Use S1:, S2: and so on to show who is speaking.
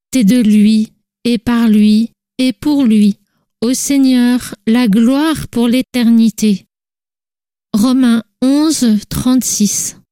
S1: est de lui, et par lui, et pour lui. Au Seigneur, la gloire pour l'éternité. Romains 11, 36.